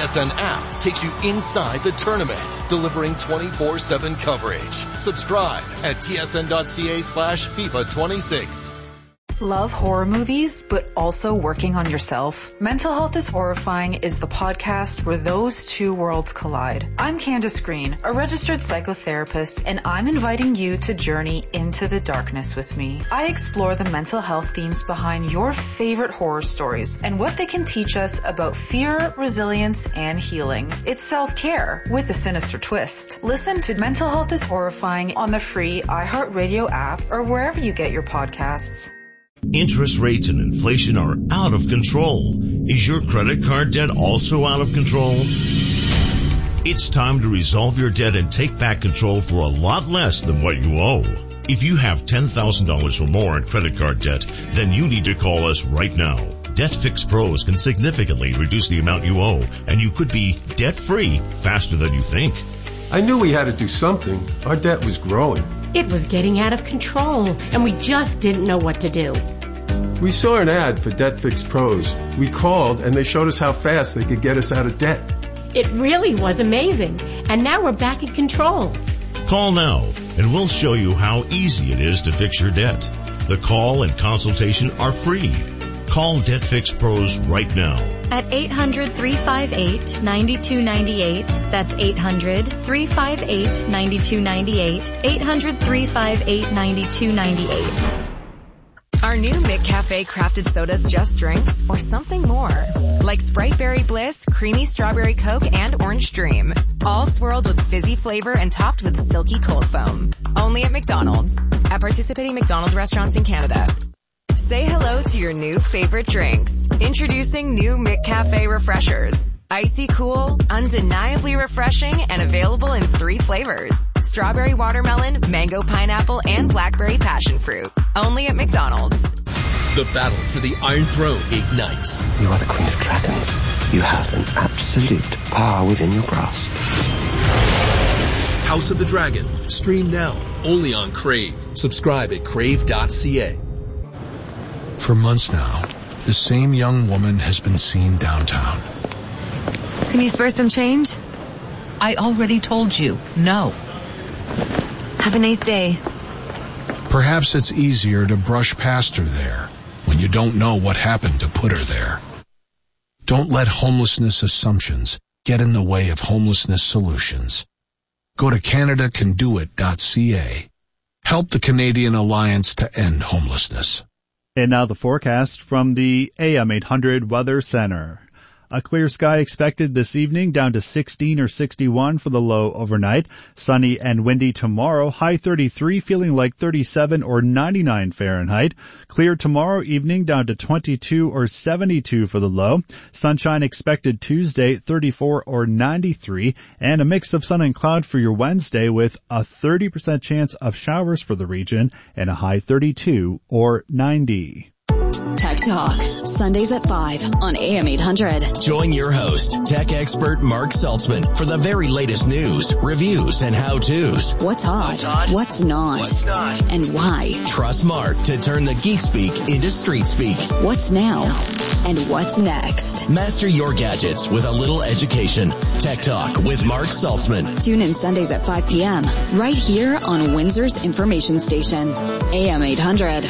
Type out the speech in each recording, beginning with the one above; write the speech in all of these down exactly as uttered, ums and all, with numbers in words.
S N app takes you inside the tournament, delivering twenty-four seven coverage. Subscribe at tsn.ca slash FIFA 26. Love horror movies, but also working on yourself? Mental Health is Horrifying is the podcast where those two worlds collide. I'm Candace Green, a registered psychotherapist, and I'm inviting you to journey into the darkness with me. I explore the mental health themes behind your favorite horror stories and what they can teach us about fear, resilience, and healing. It's self-care with a sinister twist. Listen to Mental Health is Horrifying on the free iHeartRadio app or wherever you get your podcasts. Interest rates and inflation are out of control. Is your credit card debt also out of control? It's time to resolve your debt and take back control for a lot less than what you owe. If you have ten thousand dollars or more in credit card debt, then you need to call us right now. DebtFix Pros can significantly reduce the amount you owe, and you could be debt-free faster than you think. I knew we had to do something. Our debt was growing. It was getting out of control, and we just didn't know what to do. We saw an ad for DebtFix Pros. We called, and they showed us how fast they could get us out of debt. It really was amazing, and now we're back in control. Call now, and we'll show you how easy it is to fix your debt. The call and consultation are free. Call DebtFix Pros right now. At eight hundred, three five eight, nine two nine eight. That's eight hundred, three five eight, nine two nine eight. eight hundred, three five eight, nine two nine eight. Our new McCafe crafted sodas just drinks or something more. Like Sprite Berry Bliss, Creamy Strawberry Coke, and Orange Dream. All swirled with fizzy flavor and topped with silky cold foam. Only at McDonald's. At participating McDonald's restaurants in Canada. Say hello to your new favorite drinks. Introducing new McCafe Refreshers. Icy cool, undeniably refreshing, and available in three flavors. Strawberry watermelon, mango pineapple, and blackberry passion fruit. Only at McDonald's. The battle for the Iron Throne ignites. You are the Queen of Dragons. You have an absolute power within your grasp. House of the Dragon. Stream now. Only on Crave. Subscribe at crave dot c a. For months now, the same young woman has been seen downtown. Can you spare some change? I already told you, no. Have a nice day. Perhaps it's easier to brush past her there when you don't know what happened to put her there. Don't let homelessness assumptions get in the way of homelessness solutions. Go to canada can do it dot c a. Help the Canadian Alliance to End Homelessness. And now the forecast from the A M eight hundred Weather Center. A clear sky expected this evening, down to sixteen or sixty-one for the low overnight. Sunny and windy tomorrow, high thirty-three, feeling like thirty-seven or ninety-nine Fahrenheit. Clear tomorrow evening, down to twenty-two or seventy-two for the low. Sunshine expected Tuesday, thirty-four or ninety-three. And a mix of sun and cloud for your Wednesday with a thirty percent chance of showers for the region and a high thirty-two or ninety. Tech Talk, Sundays at five on A M eight hundred. Join your host, tech expert Mark Saltzman, for the very latest news, reviews, and how-tos. What's hot? What's, hot? What's not? What's not? And why? Trust Mark to turn the geek speak into street speak. What's now? And what's next? Master your gadgets with a little education. Tech Talk with Mark Saltzman. Tune in Sundays at five p.m. right here on Windsor's information station, A M eight hundred.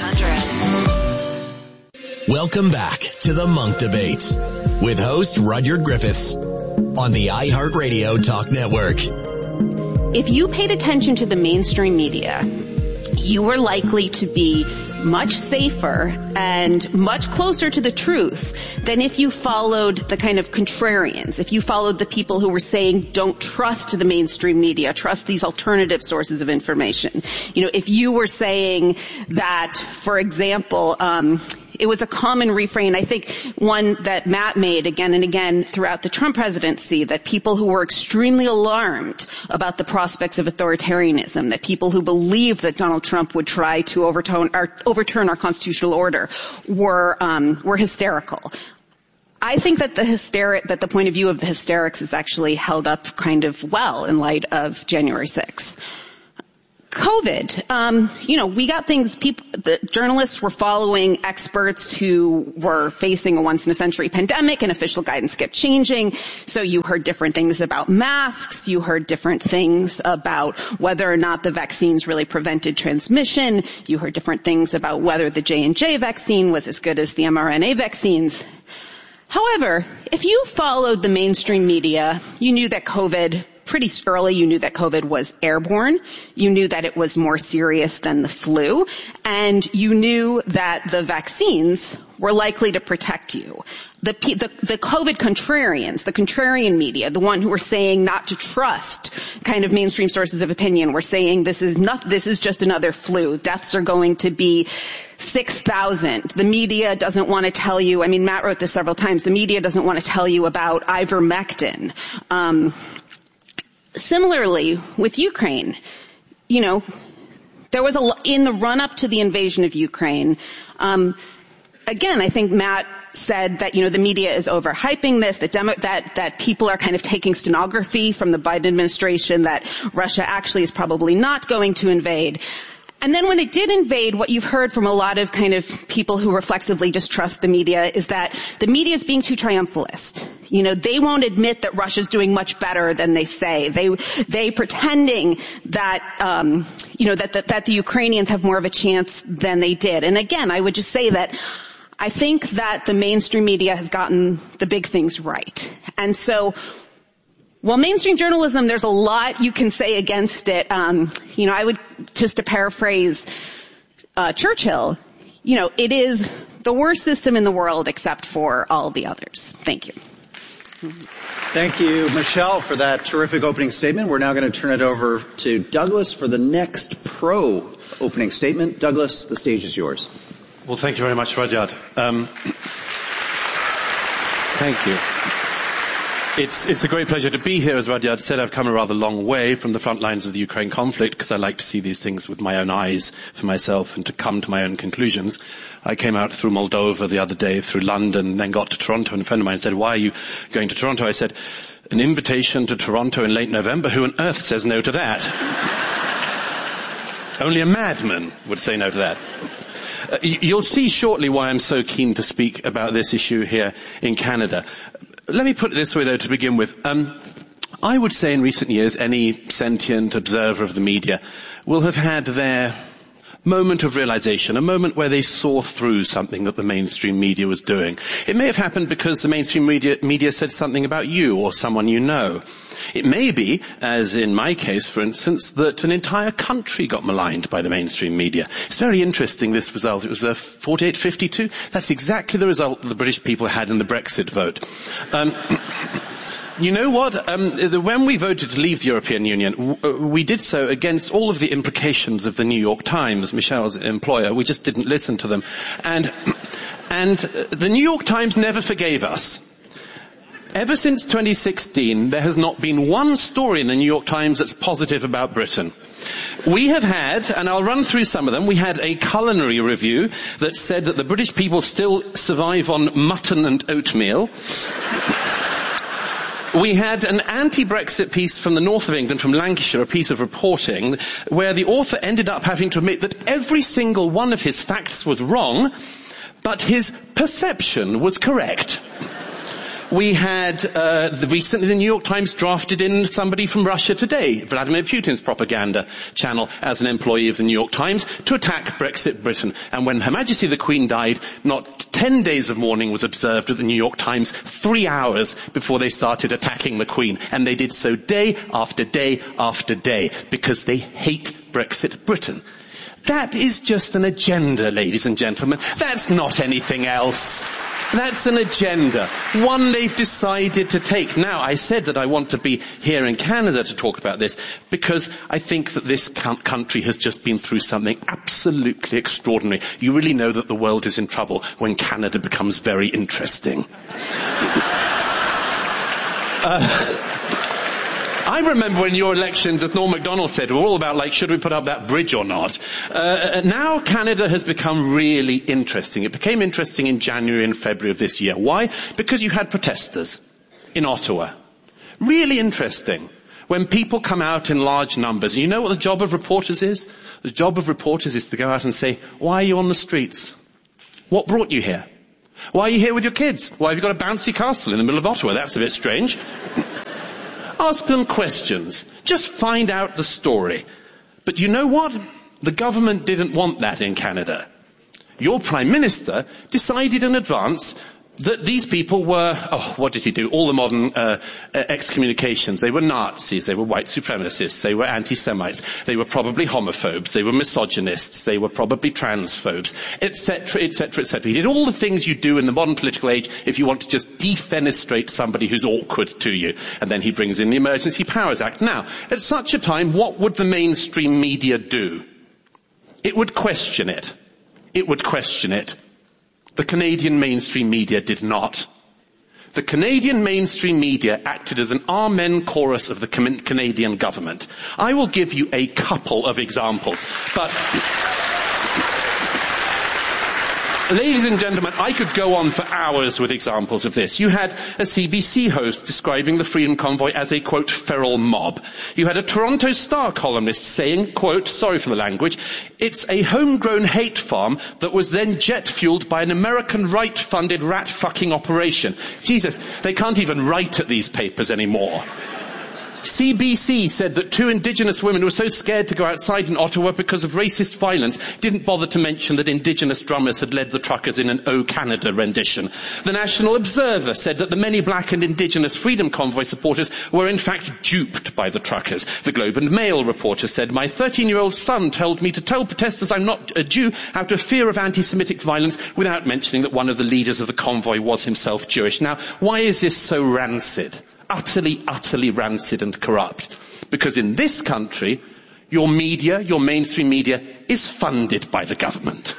Welcome back to the Monk Debates with host Rudyard Griffiths on the iHeartRadio Talk Network. If you paid attention to the mainstream media, you were likely to be much safer and much closer to the truth than if you followed the kind of contrarians, if you followed the people who were saying don't trust the mainstream media, trust these alternative sources of information. You know, if you were saying that, for example, um it was a common refrain, I think one that Matt made again and again throughout the Trump presidency, that people who were extremely alarmed about the prospects of authoritarianism, that people who believed that Donald Trump would try to overturn our, overturn our constitutional order were um, were hysterical. I think that the hysteric, that the point of view of the hysterics is actually held up kind of well in light of January sixth. COVID, um, you know, we got things, people, the journalists were following experts who were facing a once-in-a-century pandemic, and official guidance kept changing. So you heard different things about masks. You heard different things about whether or not the vaccines really prevented transmission. You heard different things about whether the J and J vaccine was as good as the mRNA vaccines. However, if you followed the mainstream media, you knew that COVID, pretty early, you knew that COVID was airborne. You knew that it was more serious than the flu. And you knew that the vaccines were likely to protect you. The, the, the COVID contrarians, the contrarian media, the one who were saying not to trust kind of mainstream sources of opinion, were saying this is not, this is just another flu. Deaths are going to be six thousand. The media doesn't want to tell you, I mean, Matt wrote this several times, the media doesn't want to tell you about ivermectin. Um, similarly, with Ukraine, you know, there was a, in the run-up to the invasion of Ukraine, um, again, I think Matt said that, you know, the media is overhyping this, that, demo, that, that people are kind of taking stenography from the Biden administration, that Russia actually is probably not going to invade. And then when it did invade, what you've heard from a lot of kind of people who reflexively distrust the media is that the media is being too triumphalist. You know, they won't admit that Russia's doing much better than they say. They, they pretending that, um, you know, that, that, that the Ukrainians have more of a chance than they did. And again, I would just say that I think that the mainstream media has gotten the big things right. And so, well, mainstream journalism, there's a lot you can say against it. Um, you know, I would, just to paraphrase uh, Churchill, you know, it is the worst system in the world except for all the others. Thank you. Thank you, Michelle, for that terrific opening statement. We're now going to turn it over to Douglas for the next pro opening statement. Douglas, the stage is yours. Well, thank you very much, Rudyard. Um, thank you. It's, it's a great pleasure to be here. As Rudyard said, I've come a rather long way from the front lines of the Ukraine conflict because I like to see these things with my own eyes for myself and to come to my own conclusions. I came out through Moldova the other day, through London, then got to Toronto, and a friend of mine said, why are you going to Toronto? I said, an invitation to Toronto in late November? Who on earth says no to that? Only a madman would say no to that. Uh, you'll see shortly why I'm so keen to speak about this issue here in Canada. Let me put it this way, though, to begin with. Um, I would say in recent years any sentient observer of the media will have had their moment of realization, a moment where they saw through something that the mainstream media was doing. It may have happened because the mainstream media, media said something about you or someone you know. It may be, as in my case, for instance, that an entire country got maligned by the mainstream media. It's very interesting, this result. It was a forty-eight fifty-two. That's exactly the result that the British people had in the Brexit vote. Um, You know what? Um, when we voted to leave the European Union, w- we did so against all of the implications of the New York Times, Michelle's employer. We just didn't listen to them. And, and the New York Times never forgave us. Ever since twenty sixteen, there has not been one story in the New York Times that's positive about Britain. We have had, and I'll run through some of them, we had a culinary review that said that the British people still survive on mutton and oatmeal. We had an anti-Brexit piece from the north of England, from Lancashire, a piece of reporting, where the author ended up having to admit that every single one of his facts was wrong, but his perception was correct. We had uh, the, recently the New York Times drafted in somebody from Russia Today, Vladimir Putin's propaganda channel, as an employee of the New York Times to attack Brexit Britain. And when Her Majesty the Queen died, not ten days of mourning was observed at the New York Times, three hours before they started attacking the Queen. And they did so day after day after day because they hate Brexit Britain. That is just an agenda, ladies and gentlemen. That's not anything else. That's an agenda, one they've decided to take. Now, I said that I want to be here in Canada to talk about this because I think that this country has just been through something absolutely extraordinary. You really know that the world is in trouble when Canada becomes very interesting. uh, I remember when your elections, as Norm Macdonald said, were all about, like, should we put up that bridge or not? Uh, now Canada has become really interesting. It became interesting in January and February of this year. Why? Because you had protesters in Ottawa. Really interesting. when people come out in large numbers. And you know what the job of reporters is? The job of reporters is to go out and say, why are you on the streets? What brought you here? Why are you here with your kids? Why have you got a bouncy castle in the middle of Ottawa? That's a bit strange. Ask them questions. Just find out the story. But you know what? The government didn't want that in Canada. Your Prime Minister decided in advance that these people were, oh, what did he do? All the modern uh, excommunications. They were Nazis, they were white supremacists, they were anti-Semites, they were probably homophobes, they were misogynists, they were probably transphobes, et cetera, et cetera, et cetera. He did all the things you do in the modern political age if you want to just defenestrate somebody who's awkward to you. And then he brings in the Emergency Powers Act. Now, at such a time, what would the mainstream media do? It would question it. It would question it. The Canadian mainstream media did not. The Canadian mainstream media acted as an amen chorus of the Canadian government. I will give you a couple of examples, but ladies and gentlemen, I could go on for hours with examples of this. You had a C B C host describing the Freedom Convoy as a, quote, feral mob. You had a Toronto Star columnist saying, quote, sorry for the language, it's a homegrown hate farm that was then jet-fueled by an American right-funded rat-fucking operation. Jesus, they can't even write at these papers anymore. C B C said that two Indigenous women who were so scared to go outside in Ottawa because of racist violence didn't bother to mention that Indigenous drummers had led the truckers in an O Canada rendition. The National Observer said that the many black and Indigenous Freedom Convoy supporters were in fact duped by the truckers. The Globe and Mail reporter said, my thirteen-year-old son told me to tell protesters I'm not a Jew out of fear of anti-Semitic violence without mentioning that one of the leaders of the convoy was himself Jewish. Now, why is this so rancid? Utterly, utterly rancid and corrupt. Because in this country, your media, your mainstream media, is funded by the government.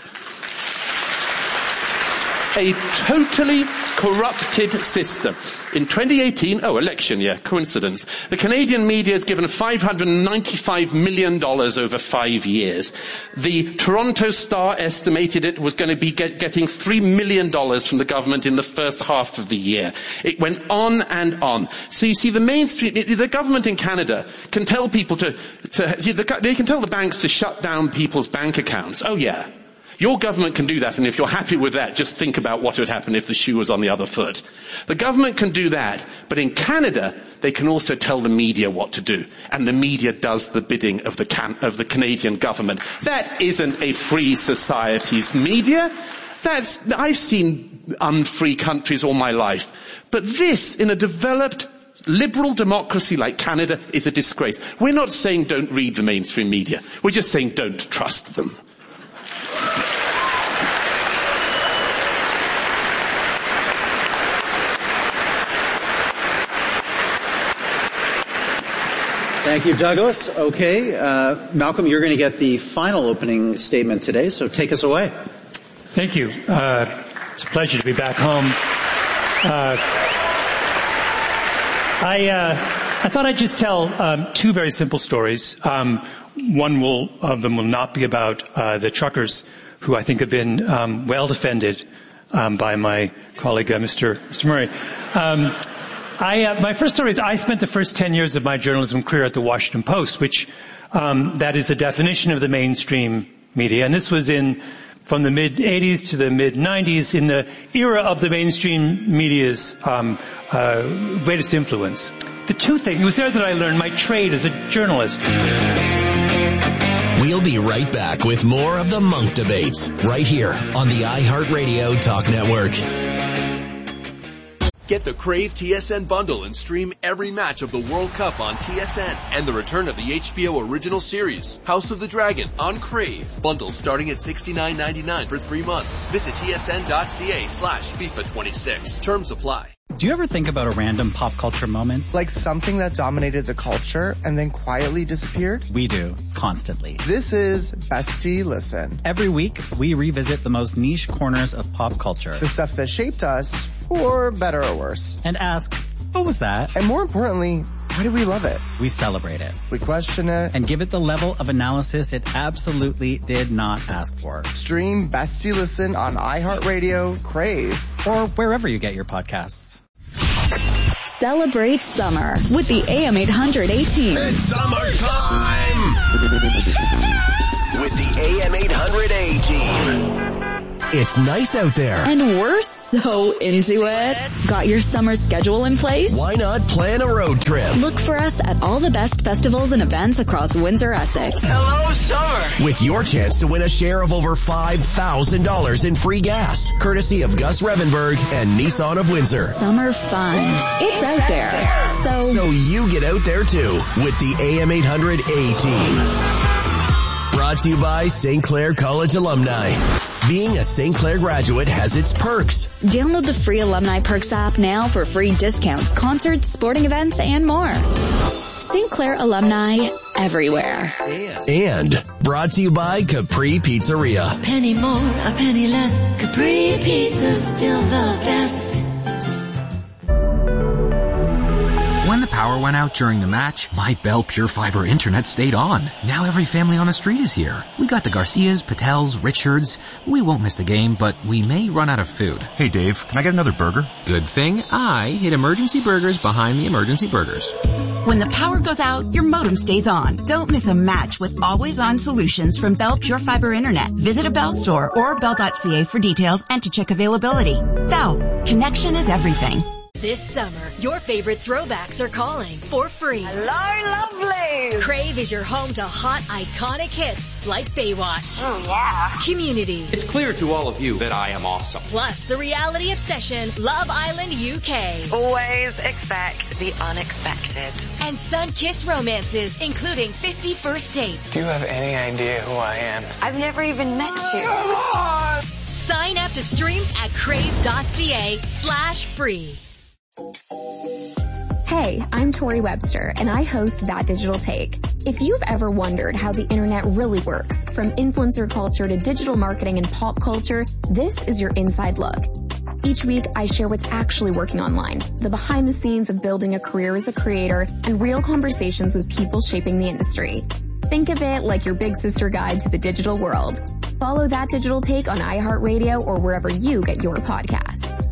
A totally corrupted system. In twenty eighteen, oh, election year, coincidence, the Canadian media is given five hundred ninety-five million dollars over five years. The Toronto Star estimated it was going to be get, getting three million dollars from the government in the first half of the year. It went on and on. So you see, the mainstream, the government in Canada can tell people to, to they can tell the banks to shut down people's bank accounts. Oh yeah. Your government can do that, and if you're happy with that, just think about what would happen if the shoe was on the other foot. The government can do that, but in Canada, they can also tell the media what to do, and the media does the bidding of the, can- of the Canadian government. That isn't a free society's media. That's, I've seen unfree countries all my life. But this, in a developed liberal democracy like Canada, is a disgrace. We're not saying don't read the mainstream media. We're just saying don't trust them. Thank you, Douglas. Okay, uh, Malcolm, you're going to get the final opening statement today, so take us away. Thank you. Uh, it's a pleasure to be back home. Uh, I uh, I thought I'd just tell um, two very simple stories. Um, one will, of them will not be about uh, the truckers, who I think have been um, well defended um, by my colleague, uh, Mister Mister Murray. Um, I, uh, my first story is I spent the first ten years of my journalism career at the Washington Post, which um, that is a definition of the mainstream media, and this was in from the mid eighties to the mid nineties, in the era of the mainstream media's um, uh, greatest influence. The two things, it was there that I learned my trade as a journalist. We'll be right back with more of the Monk Debates right here on the iHeartRadio Talk Network. Get the Crave T S N bundle and stream every match of the World Cup on T S N and the return of the H B O original series, House of the Dragon, on Crave. Bundles starting at sixty-nine ninety-nine for three months. Visit tsn.ca slash FIFA twenty-six. Terms apply. Do you ever think about a random pop culture moment? Like something that dominated the culture and then quietly disappeared? We do, constantly. This is Bestie Listen. Every week, we revisit the most niche corners of pop culture. The stuff that shaped us, for better or worse. And ask, what was that? And more importantly, why do we love it? We celebrate it. We question it. And give it the level of analysis it absolutely did not ask for. Stream Bestie Listen on iHeartRadio, Crave, or wherever you get your podcasts. Celebrate summer with the A M eight hundred A-Team. It's summertime with the A M eight hundred A-Team. It's nice out there. And we're so into it. Got your summer schedule in place? Why not plan a road trip? Look for us at all the best festivals and events across Windsor, Essex. Hello, summer. With your chance to win a share of over five thousand dollars in free gas, courtesy of Gus Revenberg and Nissan of Windsor. Summer fun. It's out there. So, so you get out there too with the A M eight hundred A-Team. Brought to you by Saint Clair College alumni. Being a Saint Clair graduate has its perks. Download the free Alumni Perks app now for free discounts, concerts, sporting events, and more. Saint Clair alumni everywhere. And brought to you by Capri Pizzeria. Penny more, a penny less. Capri Pizza's still the best. When the power went out during the match, my Bell Pure Fiber internet stayed on. Now every family on the street is here. We got the Garcias, Patels, Richards. We won't miss the game, but we may run out of food. Hey Dave, can I get another burger? Good thing I hid Emergency Burgers behind the Emergency Burgers. When the power goes out, your modem stays on. Don't miss a match with always-on solutions from Bell Pure Fiber Internet. Visit a Bell store or bell dot c a for details and to check availability. Bell, connection is everything. This summer, your favorite throwbacks are calling for free. Hello, lovely! Crave is your home to hot, iconic hits like Baywatch. Oh, yeah. Community. It's clear to all of you that I am awesome. Plus, the reality obsession, Love Island U K. Always expect the unexpected. And sun-kissed romances, including fifty First Dates. Do you have any idea who I am? I've never even met you. Sign up to stream at crave dot c a slash free. Hey, I'm Tori Webster, and I host That Digital Take. If you've ever wondered how the internet really works, from influencer culture to digital marketing and pop culture, this is your inside look. Each week, I share what's actually working online, the behind the scenes of building a career as a creator, and real conversations with people shaping the industry. Think of it like your big sister guide to the digital world. Follow That Digital Take on iHeartRadio or wherever you get your podcasts.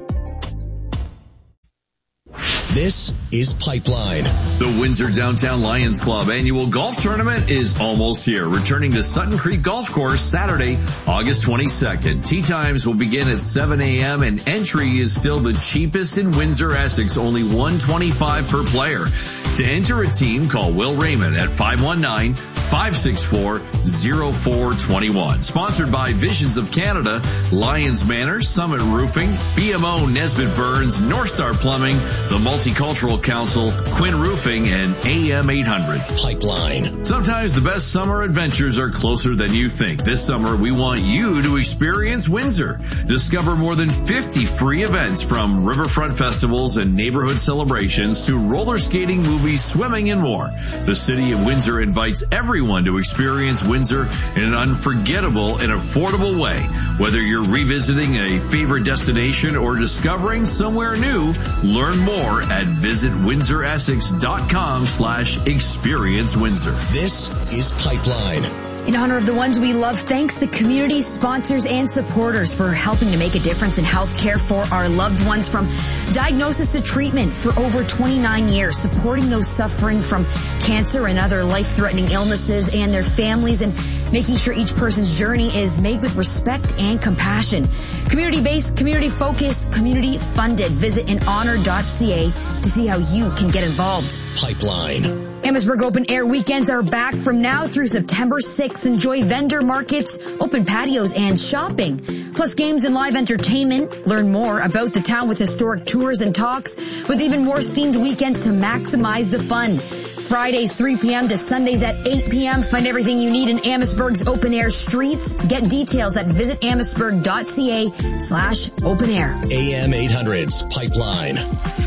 This is Pipeline. The Windsor Downtown Lions Club annual golf tournament is almost here. Returning to Sutton Creek Golf Course Saturday, August twenty-second. Tee times will begin at seven a.m. and entry is still the cheapest in Windsor, Essex, only one hundred twenty-five dollars per player. To enter a team, call Will Raymond at five one nine, five six four, zero four two one. Sponsored by Visions of Canada, Lions Manor, Summit Roofing, B M O Nesbitt Burns, North Star Plumbing, the Multicultural Council, Quinn Roofing, and A M eight hundred. Pipeline. Sometimes the best summer adventures are closer than you think. This summer, we want you to experience Windsor. Discover more than fifty free events, from riverfront festivals and neighborhood celebrations to roller skating, movies, swimming, and more. The City of Windsor invites everyone to experience Windsor in an unforgettable and affordable way. Whether you're revisiting a favorite destination or discovering somewhere new, learn more at visit windsor essex dot com slash experience Windsor. This is Pipeline. In honor of the ones we love, thanks the community, sponsors, and supporters for helping to make a difference in healthcare for our loved ones, from diagnosis to treatment for over twenty-nine years, supporting those suffering from cancer and other life-threatening illnesses and their families, and making sure each person's journey is made with respect and compassion. Community-based, community-focused, community-funded. Visit in honor dot c a to see how you can get involved. Pipeline. Amherstburg Open Air weekends are back from now through September sixth. Enjoy vendor markets, open patios, and shopping, plus games and live entertainment. Learn more about the town with historic tours and talks, with even more themed weekends to maximize the fun. Fridays three p.m. to Sundays at eight p.m. Find everything you need in Amherstburg's open air streets. Get details at visit amherstburg dot c a slash open air. A M eight hundred's Pipeline.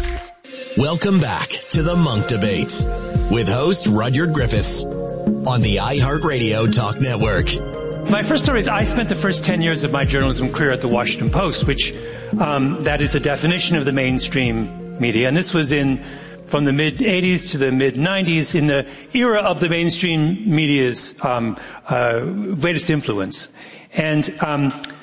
Welcome back to the Monk Debates with host Rudyard Griffiths on the iHeartRadio Talk Network. My first story is I spent the first ten years of my journalism career at the Washington Post, which um, that is a definition of the mainstream media. And this was in from the mid-eighties to the mid-nineties, in the era of the mainstream media's um, uh, greatest influence. And um,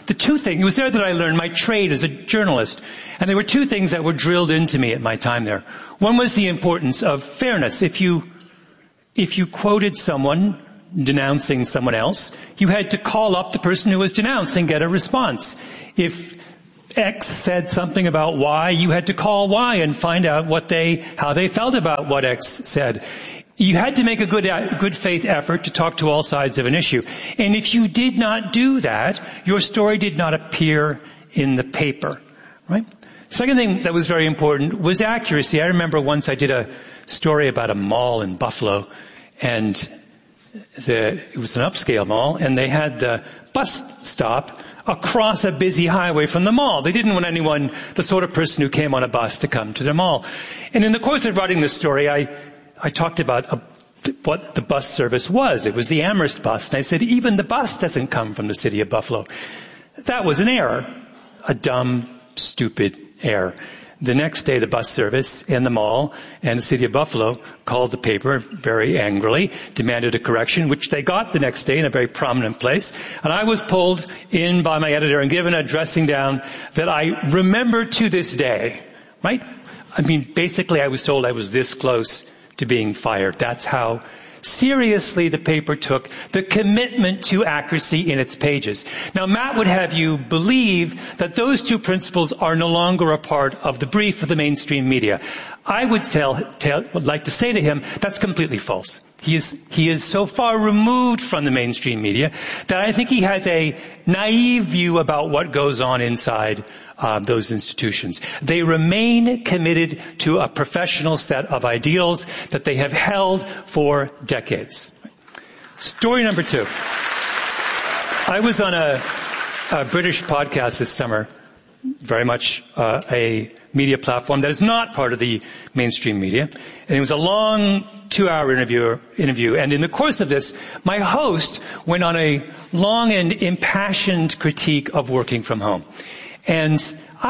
the two things, it was there that I learned my trade as a journalist. And there were two things that were drilled into me at my time there. One was the importance of fairness. If you, if you quoted someone denouncing someone else, you had to call up the person who was denounced and get a response. If X said something about Y, you had to call Y and find out what they, how they felt about what X said. You had to make a good, good faith effort to talk to all sides of an issue. And if you did not do that, your story did not appear in the paper, right? Second thing that was very important was accuracy. I remember once I did a story about a mall in Buffalo, and the, it was an upscale mall, and they had the bus stop across a busy highway from the mall. They didn't want anyone, the sort of person who came on a bus, to come to the mall. And in the course of writing this story, I I talked about a, what the bus service was. It was the Amherst bus. And I said, even the bus doesn't come from the city of Buffalo. That was an error. A dumb, stupid error. The next day, the bus service and the mall and the city of Buffalo called the paper very angrily, demanded a correction, which they got the next day in a very prominent place. And I was pulled in by my editor and given a dressing down that I remember to this day, right? I mean, basically, I was told I was this close to being fired. That's how seriously the paper took the commitment to accuracy in its pages. Now, Matt would have you believe that those two principles are no longer a part of the brief of the mainstream media. I would tell, tell would like to say to him, that's completely false. He is, he is so far removed from the mainstream media that I think he has a naive view about what goes on inside uh, those institutions. They remain committed to a professional set of ideals that they have held for decades. Story number two. I was on a, a British podcast this summer, very much uh, a media platform that is not part of the mainstream media. And it was a long two-hour interview, interview. And in the course of this, my host went on a long and impassioned critique of working from home. And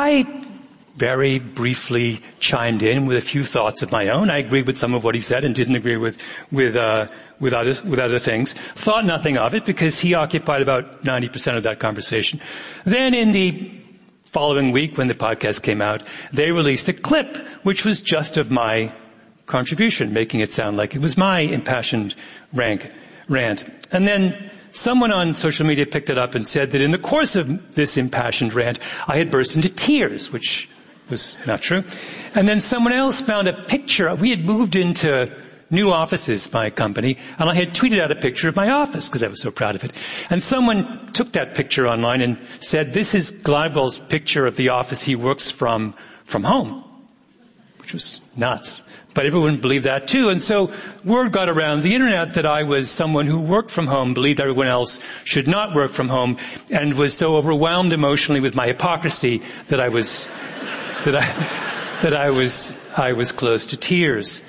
I very briefly chimed in with a few thoughts of my own. I agreed with some of what he said and didn't agree with, with, uh, with other, with other things. Thought nothing of it because he occupied about ninety percent of that conversation. Then in the following week, when the podcast came out, they released a clip which was just of my contribution, making it sound like it was my impassioned rank, rant. And then someone on social media picked it up and said that in the course of this impassioned rant, I had burst into tears, which was not true. And then someone else found a picture. We had moved into new offices, my company, and I had tweeted out a picture of my office because I was so proud of it. And someone took that picture online and said, this is Gladwell's picture of the office he works from, from home, which was nuts. But everyone believed that too. And so word got around the internet that I was someone who worked from home, believed everyone else should not work from home, and was so overwhelmed emotionally with my hypocrisy that I was, that I, that I was, I was close to tears.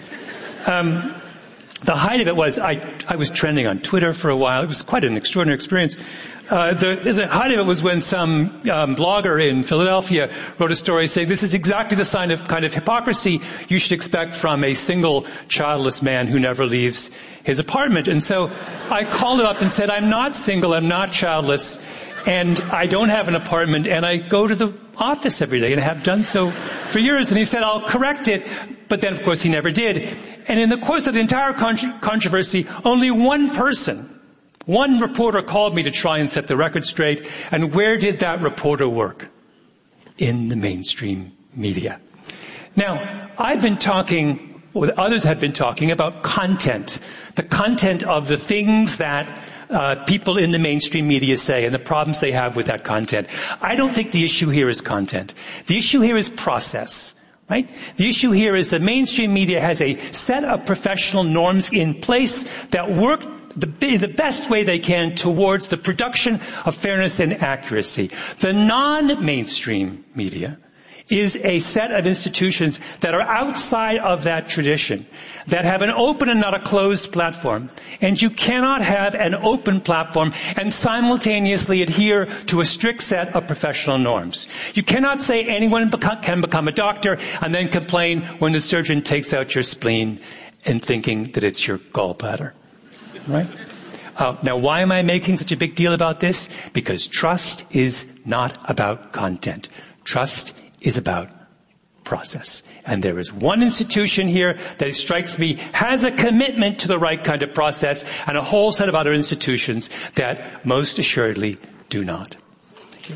Um, the height of it was I, I was trending on Twitter for a while. It was quite an extraordinary experience. Uh, the, the height of it was when some um, blogger in Philadelphia wrote a story saying this is exactly the sign of kind of hypocrisy you should expect from a single childless man who never leaves his apartment. And so I called it up and said, I'm not single, I'm not childless, and I don't have an apartment, and I go to the office every day and have done so for years. And he said, I'll correct it. But then, of course, he never did. And in the course of the entire con- controversy, only one person, one reporter called me to try and set the record straight. And where did that reporter work? In the mainstream media. Now, I've been talking, or others have been talking about content. The content of the things that uh, people in the mainstream media say and the problems they have with that content. I don't think the issue here is content. The issue here is process. Right? The issue here is that mainstream media has a set of professional norms in place that work the, the best way they can towards the production of fairness and accuracy. The non-mainstream media is a set of institutions that are outside of that tradition, that have an open and not a closed platform. And you cannot have an open platform and simultaneously adhere to a strict set of professional norms. You cannot say anyone beca- can become a doctor and then complain when the surgeon takes out your spleen and thinking that it's your gallbladder. Right? Uh, now, why am I making such a big deal about this? Because trust is not about content. Trust is about process. And there is one institution here that it strikes me has a commitment to the right kind of process, and a whole set of other institutions that most assuredly do not. Thank you.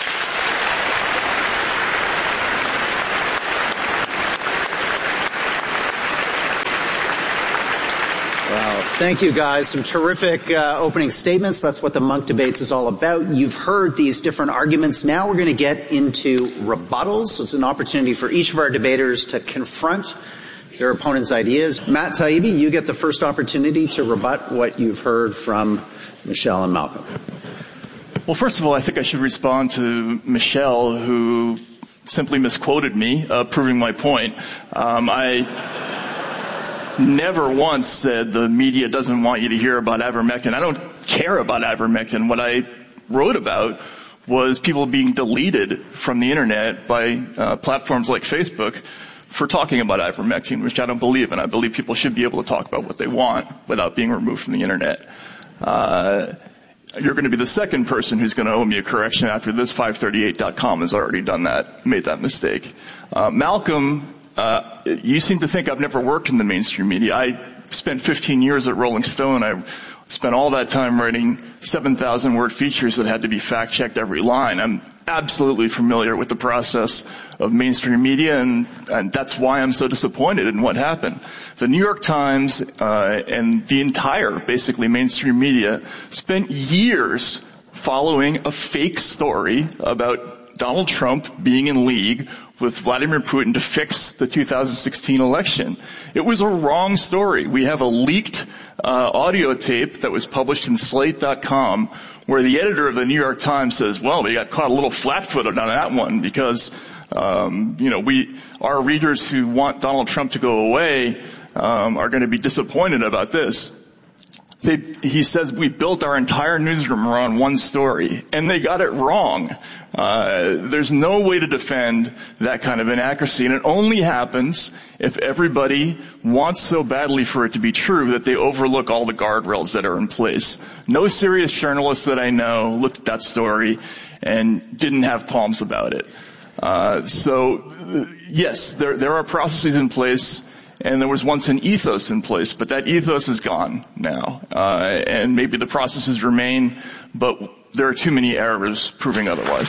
Thank you, guys. Some terrific uh, opening statements. That's what the Munk Debates is all about. You've heard these different arguments. Now we're going to get into rebuttals. So it's an opportunity for each of our debaters to confront their opponent's ideas. Matt Taibbi, you get the first opportunity to rebut what you've heard from Michelle and Malcolm. Well, first of all, I think I should respond to Michelle, who simply misquoted me, uh, proving my point. Um, I... never once said the media doesn't want you to hear about ivermectin. I don't care about ivermectin. What I wrote about was people being deleted from the internet by uh, platforms like Facebook for talking about ivermectin, which I don't believe in. I believe people should be able to talk about what they want without being removed from the internet. Uh, you're going to be the second person who's going to owe me a correction after this. five thirty-eight dot com has already done that, made that mistake. Uh, Malcolm, Uh, you seem to think I've never worked in the mainstream media. I spent fifteen years at Rolling Stone. I spent all that time writing seven thousand word features that had to be fact-checked every line. I'm absolutely familiar with the process of mainstream media, and, and that's why I'm so disappointed in what happened. The New York Times uh, and the entire, basically, mainstream media spent years following a fake story about Donald Trump being in league with Vladimir Putin to fix the two thousand sixteen election. It was a wrong story. We have a leaked uh, audio tape that was published in Slate dot com where the editor of the New York Times says, well, we got caught a little flat-footed on that one because, um, you know, we, our readers who want Donald Trump to go away um, are going to be disappointed about this. They, he says we built our entire newsroom around one story, and they got it wrong. Uh, there's no way to defend that kind of inaccuracy, and it only happens if everybody wants so badly for it to be true that they overlook all the guardrails that are in place. No serious journalist that I know looked at that story and didn't have qualms about it. Uh, so, yes, there, there are processes in place. And there was once an ethos in place, but that ethos is gone now. Uh, and maybe the processes remain, but there are too many errors proving otherwise.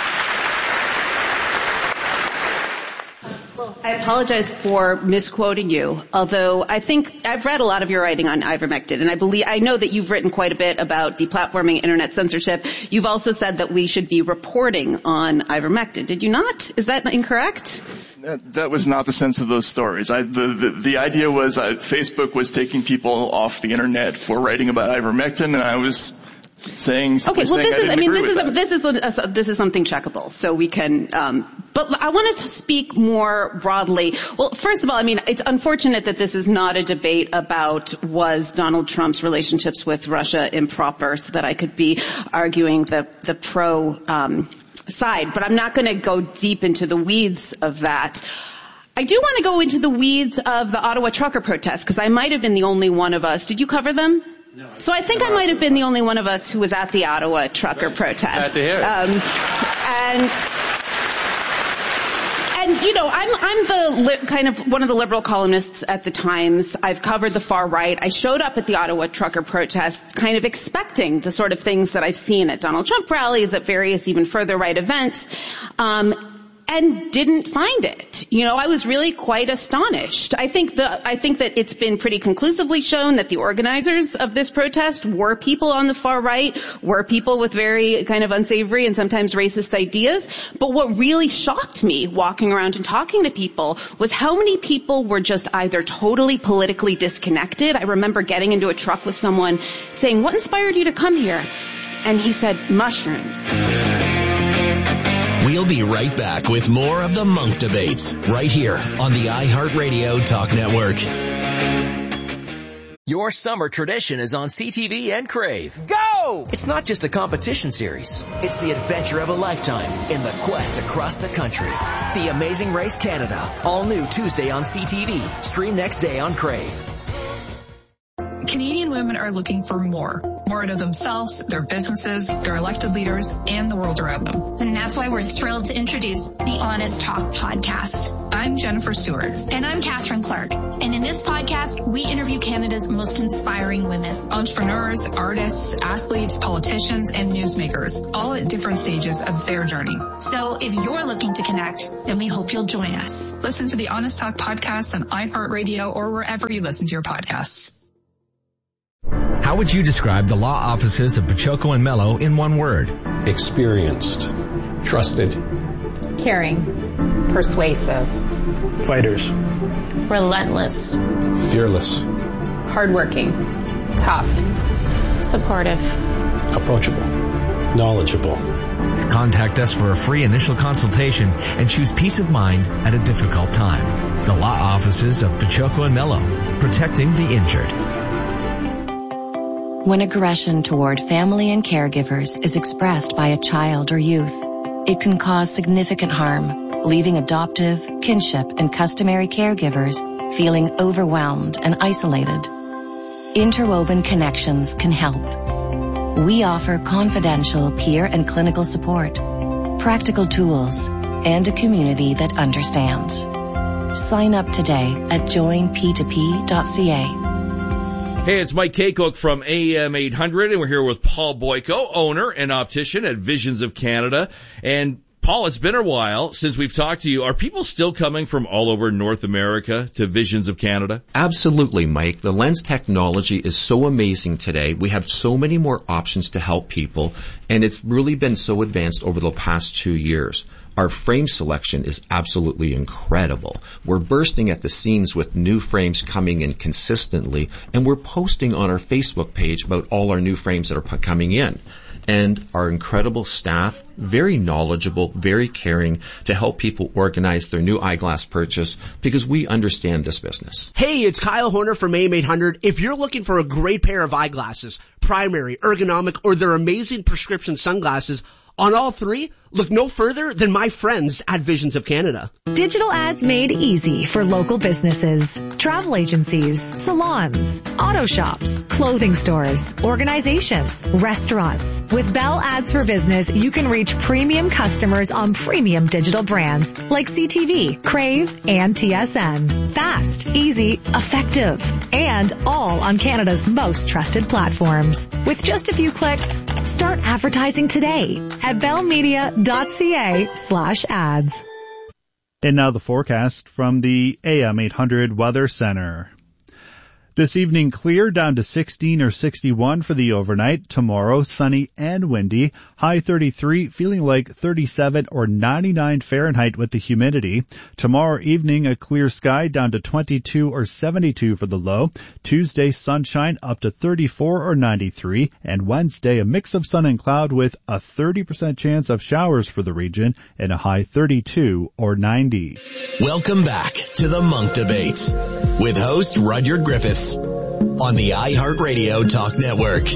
I apologize for misquoting you, although I think I've read a lot of your writing on ivermectin, and I believe I know that you've written quite a bit about deplatforming internet censorship. You've also said that we should be reporting on ivermectin. Did you not? Is that incorrect? That, that was not the sense of those stories. I, the, the, the idea was uh, Facebook was taking people off the internet for writing about ivermectin, and I was saying, okay, well, this is, I, I mean, this is, a, this is, a, this is something checkable, so we can, um, but I wanted to speak more broadly. Well, first of all, I mean, it's unfortunate that this is not a debate about was Donald Trump's relationships with Russia improper, so that I could be arguing the, the pro, um, side, but I'm not going to go deep into the weeds of that. I do want to go into the weeds of the Ottawa trucker protests, because I might have been the only one of us. Did you cover them? No. So I think I might have been the only one of us who was at the Ottawa trucker protest. Glad to hear it. Um, and, and you know, I'm I'm the li- kind of one of the liberal columnists at the Times. I've covered the far right. I showed up at the Ottawa trucker protests, kind of expecting the sort of things that I've seen at Donald Trump rallies, at various even further right events. Um, And didn't find it. You know, I was really quite astonished. I think the, I think that it's been pretty conclusively shown that the organizers of this protest were people on the far right, were people with very kind of unsavory and sometimes racist ideas. But what really shocked me walking around and talking to people was how many people were just either totally politically disconnected. I remember getting into a truck with someone saying, "What inspired you to come here?" And he said, "Mushrooms." We'll be right back with more of the Munk Debates right here on the iHeartRadio Talk Network. Your summer tradition is on C T V and Crave. Go! It's not just a competition series. It's the adventure of a lifetime in the quest across the country. The Amazing Race Canada. All new Tuesday on C T V. Stream next day on Crave. Canadian women are looking for more. more out of themselves, their businesses, their elected leaders, and the world around them. And that's why we're thrilled to introduce the Honest Talk podcast. I'm Jennifer Stewart. And I'm Catherine Clark. And in this podcast, we interview Canada's most inspiring women. Entrepreneurs, artists, athletes, politicians, and newsmakers, all at different stages of their journey. So if you're looking to connect, then we hope you'll join us. Listen to the Honest Talk podcast on iHeartRadio or wherever you listen to your podcasts. How would you describe the law offices of Pachoco and Mello in one word? Experienced, trusted, caring, persuasive, fighters, relentless, fearless, hardworking, tough, supportive, approachable, knowledgeable. Contact us for a free initial consultation and choose peace of mind at a difficult time. The law offices of Pachoco and Mello, protecting the injured. When aggression toward family and caregivers is expressed by a child or youth, it can cause significant harm, leaving adoptive, kinship, and customary caregivers feeling overwhelmed and isolated. Interwoven Connections can help. We offer confidential peer and clinical support, practical tools, and a community that understands. Sign up today at join p two p dot c a. Hey, it's Mike Kaycock from A M eight hundred, and we're here with Paul Boyko, owner and optician at Visions of Canada. And Paul, it's been a while since we've talked to you. Are people still coming from all over North America to Visions of Canada? Absolutely, Mike. The lens technology is so amazing today. We have so many more options to help people, and it's really been so advanced over the past two years. Our frame selection is absolutely incredible. We're bursting at the seams with new frames coming in consistently, and we're posting on our Facebook page about all our new frames that are coming in. And our incredible staff, very knowledgeable, very caring to help people organize their new eyeglass purchase because we understand this business. Hey, it's Kyle Horner from A M eight hundred. If you're looking for a great pair of eyeglasses, primary, ergonomic, or their amazing prescription sunglasses, on all three, look no further than my friends at Visions of Canada. Digital ads made easy for local businesses, travel agencies, salons, auto shops, clothing stores, organizations, restaurants. With Bell Ads for Business, you can reach premium customers on premium digital brands like C T V, Crave, and T S N. Fast, easy, effective, and all on Canada's most trusted platforms. With just a few clicks, start advertising today at bellmedia.ca slash ads. And now the forecast from the A M eight hundred Weather Center. This evening, clear down to sixteen or sixty-one for the overnight. Tomorrow, sunny and windy. High thirty-three, feeling like thirty-seven or ninety-nine Fahrenheit with the humidity. Tomorrow evening, a clear sky down to twenty-two or seventy-two for the low. Tuesday, sunshine up to thirty-four or ninety-three. And Wednesday, a mix of sun and cloud with a thirty percent chance of showers for the region and a high thirty-two or ninety. Welcome back to the Monk Debates with host Rudyard Griffiths on the iHeartRadio Talk Network.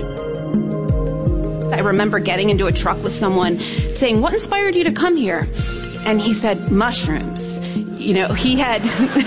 I remember getting into a truck with someone saying, "What inspired you to come here?" And he said, "Mushrooms." You know, he had,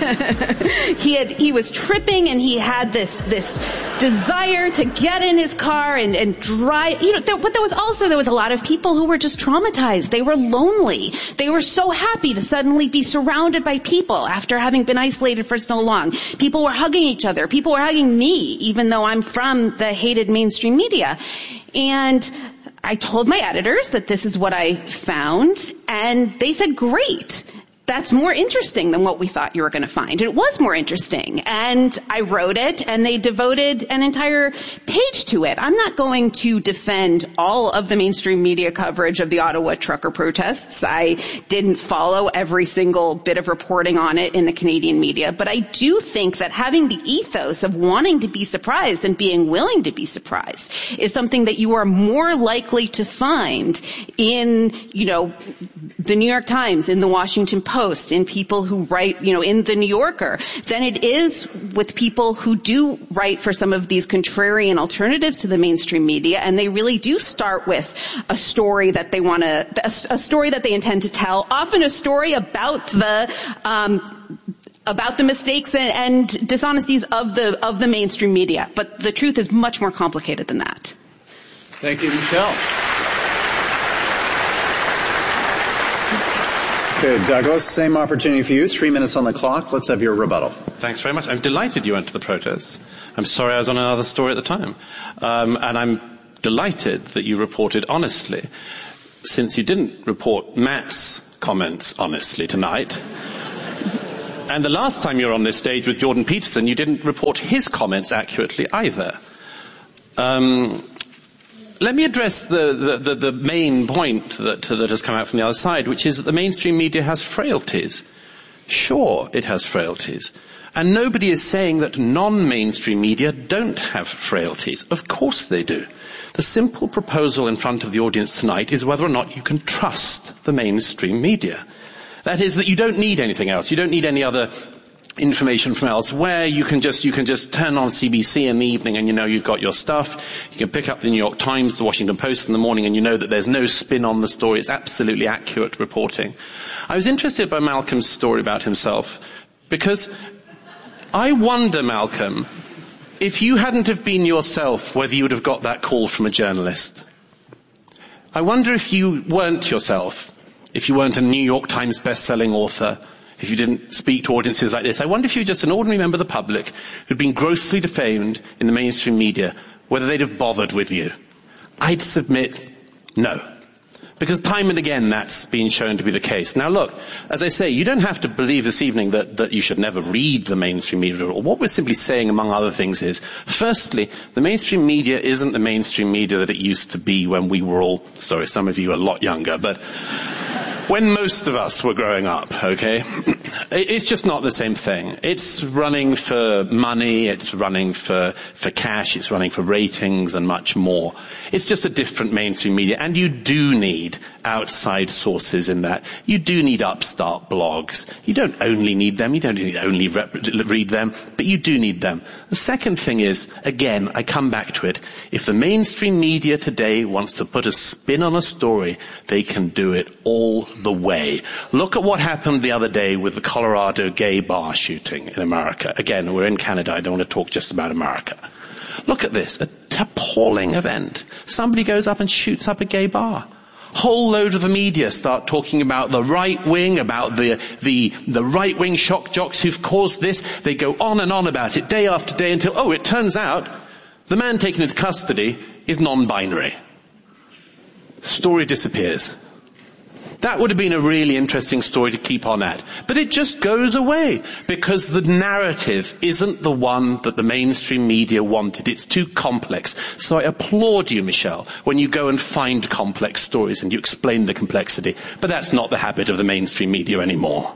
he had, he was tripping and he had this, this desire to get in his car and, and drive, you know, there, but there was also, there was a lot of people who were just traumatized. They were lonely. They were so happy to suddenly be surrounded by people after having been isolated for so long. People were hugging each other. People were hugging me, even though I'm from the hated mainstream media. And I told my editors that this is what I found, and they said, "Great. That's more interesting than what we thought you were going to find." It was more interesting. And I wrote it, and they devoted an entire page to it. I'm not going to defend all of the mainstream media coverage of the Ottawa trucker protests. I didn't follow every single bit of reporting on it in the Canadian media. But I do think that having the ethos of wanting to be surprised and being willing to be surprised is something that you are more likely to find in, you know, the New York Times, in the Washington Post, in people who write, you know, in the New Yorker, than it is with people who do write for some of these contrarian alternatives to the mainstream media, and they really do start with a story that they want to, a, a story that they intend to tell, often a story about the, um, about the mistakes and, and dishonesties of the, of the mainstream media. But the truth is much more complicated than that. Thank you, Michelle. Okay, Douglas, same opportunity for you. Three minutes on the clock. Let's have your rebuttal. Thanks very much. I'm delighted you went to the protest. I'm sorry I was on another story at the time. Um, and I'm delighted that you reported honestly, since you didn't report Matt's comments honestly tonight. And the last time you were on this stage with Jordan Peterson, you didn't report his comments accurately either. Um, Let me address the, the, the, the main point that, that has come out from the other side, which is that the mainstream media has frailties. Sure, it has frailties. And nobody is saying that non-mainstream media don't have frailties. Of course they do. The simple proposal in front of the audience tonight is whether or not you can trust the mainstream media. That is, that you don't need anything else. You don't need any other information from elsewhere. You can just, you can just turn on C B C in the evening and you know you've got your stuff. You can pick up the New York Times, the Washington Post in the morning and you know that there's no spin on the story. It's absolutely accurate reporting. I was interested by Malcolm's story about himself because I wonder, Malcolm, if you hadn't have been yourself, whether you would have got that call from a journalist. I wonder if you weren't yourself, if you weren't a New York Times best-selling author, if you didn't speak to audiences like this. I wonder if you were just an ordinary member of the public who'd been grossly defamed in the mainstream media, whether they'd have bothered with you. I'd submit no. Because time and again that's been shown to be the case. Now look, as I say, you don't have to believe this evening that, that you should never read the mainstream media at all. What we're simply saying, among other things, is, firstly, the mainstream media isn't the mainstream media that it used to be when we were all, sorry, some of you are a lot younger, but when most of us were growing up, okay? It's just not the same thing. It's running for money, it's running for, for cash, it's running for ratings and much more. It's just a different mainstream media. And you do need outside sources in that. You do need upstart blogs. You don't only need them, you don't need only rep- read them, but you do need them. The second thing is, again, I come back to it. If the mainstream media today wants to put a spin on a story, they can do it all the way. Look at what happened the other day with the Colorado gay bar shooting in America. Again, we're in Canada. I don't want to talk just about America. Look at this. An appalling event. Somebody goes up and shoots up a gay bar. Whole load of the media start talking about the right wing, about the, the, the right wing shock jocks who've caused this. They go on and on about it day after day until, oh, it turns out the man taken into custody is non-binary. Story disappears. That would have been a really interesting story to keep on at. But it just goes away because the narrative isn't the one that the mainstream media wanted. It's too complex. So I applaud you, Michelle, when you go and find complex stories and you explain the complexity. But that's not the habit of the mainstream media anymore.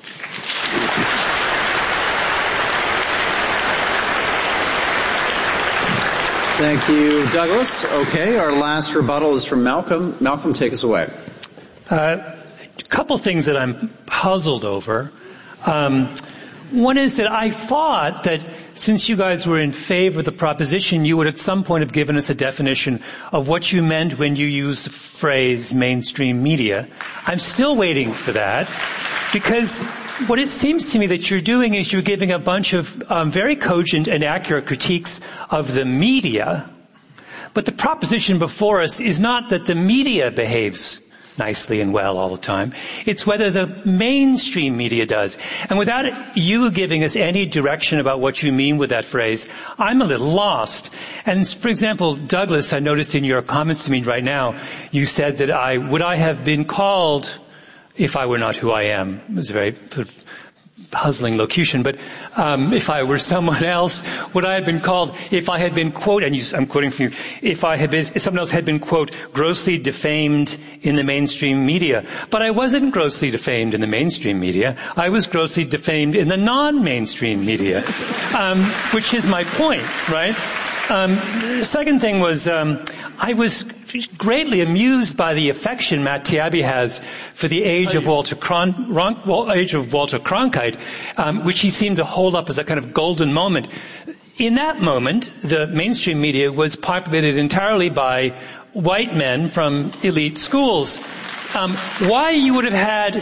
Thank you, Douglas. Okay, our last rebuttal is from Malcolm. Malcolm, take us away. Uh, a couple things that I'm puzzled over. Um, one is that I thought that since you guys were in favor of the proposition, you would at some point have given us a definition of what you meant when you used the phrase mainstream media. I'm still waiting for that because what it seems to me that you're doing is you're giving a bunch of um, very cogent and accurate critiques of the media, but the proposition before us is not that the media behaves nicely and well all the time. It's whether the mainstream media does. And without you giving us any direction about what you mean with that phrase, I'm a little lost. And for example, Douglas, I noticed in your comments to me right now, you said that I, would I have been called if I were not who I am? It was a very sort of puzzling locution, but um, if I were someone else, would I have been called, if I had been, quote, and you, I'm quoting from you, if I had been, if someone else had been, quote, grossly defamed in the mainstream media. But I wasn't grossly defamed in the mainstream media. I was grossly defamed in the non-mainstream media, um, which is my point, right? Um, the second thing was, um, I was greatly amused by the affection Matt Taibbi has for the age of Walter Cron- Ron- age of Walter Cronkite, um, which he seemed to hold up as a kind of golden moment. In that moment, the mainstream media was populated entirely by white men from elite schools. Um, why you would have had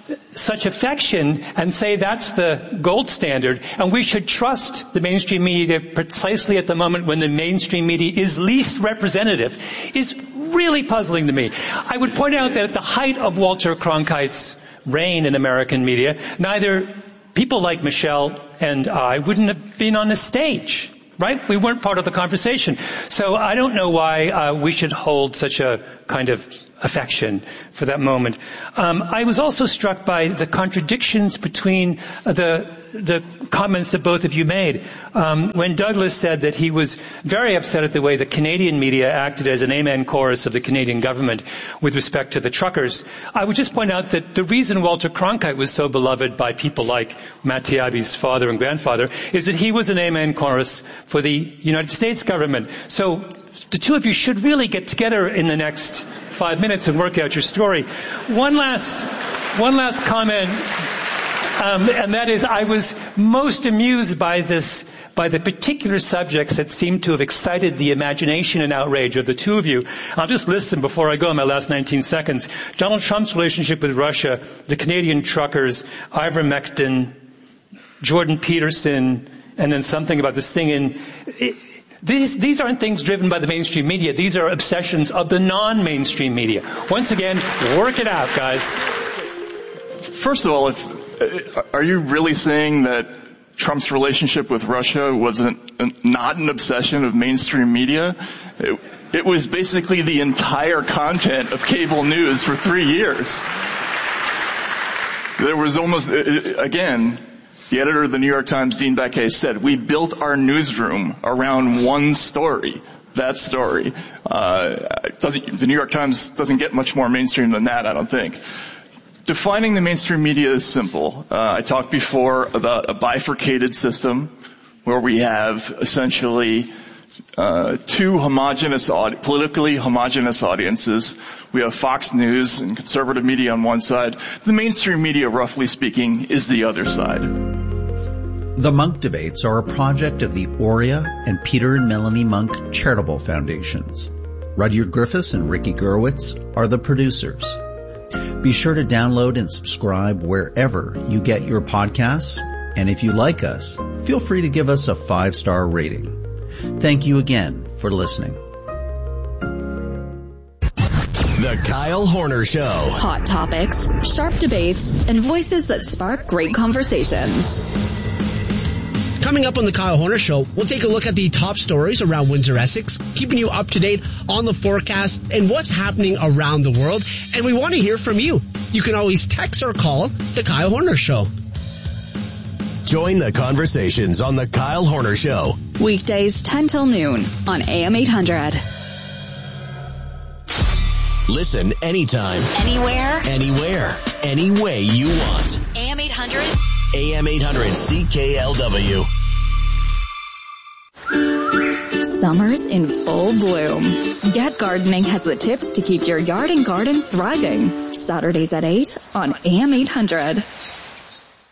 such affection and say that's the gold standard, and we should trust the mainstream media precisely at the moment when the mainstream media is least representative, is really puzzling to me. I would point out that at the height of Walter Cronkite's reign in American media, neither people like Michelle and I wouldn't have been on the stage. Right? We weren't part of the conversation. So I don't know why uh, we should hold such a kind of affection for that moment. Um, I was also struck by the contradictions between uh, the the comments that both of you made. Um, when Douglas said that he was very upset at the way the Canadian media acted as an amen chorus of the Canadian government with respect to the truckers, I would just point out that the reason Walter Cronkite was so beloved by people like Matt Taibbi's father and grandfather is that he was an amen chorus for the United States government. So the two of you should really get together in the next five minutes and work out your story. One last, one last comment. Um, and that is, I was most amused by this, by the particular subjects that seem to have excited the imagination and outrage of the two of you. I'll just list them before I go in my last nineteen seconds. Donald Trump's relationship with Russia, the Canadian truckers, ivermectin, Jordan Peterson, and then something about this thing in... It, These, these aren't things driven by the mainstream media. These are obsessions of the non-mainstream media. Once again, work it out, guys. First of all, if, are you really saying that Trump's relationship with Russia wasn't not an obsession of mainstream media? It, it was basically the entire content of cable news for three years. There was almost, again... The editor of the New York Times, Dean Baquet, said, we built our newsroom around one story, that story. Uh, doesn't, the New York Times doesn't get much more mainstream than that, I don't think. Defining the mainstream media is simple. Uh, I talked before about a bifurcated system where we have essentially uh, two homogenous, audi- politically homogenous audiences. We have Fox News and conservative media on one side. The mainstream media, roughly speaking, is the other side. The Munk Debates are a project of the Aurea and Peter and Melanie Munk Charitable Foundations. Rudyard Griffiths and Ricky Gurwitz are the producers. Be sure to download and subscribe wherever you get your podcasts. And if you like us, feel free to give us a five-star rating. Thank you again for listening. The Kyle Horner Show. Hot topics, sharp debates, and voices that spark great conversations. Coming up on the Kyle Horner Show, we'll take a look at the top stories around Windsor, Essex, keeping you up to date on the forecast and what's happening around the world. And we want to hear from you. You can always text or call the Kyle Horner Show. Join the conversations on the Kyle Horner Show. Weekdays ten till noon on A M eight hundred. Listen anytime. Anywhere. Anywhere. Any way you want. A M eight hundred. A M eight hundred C K L W. Summer's in full bloom. Get Gardening has the tips to keep your yard and garden thriving. Saturdays at eight on A M eight hundred.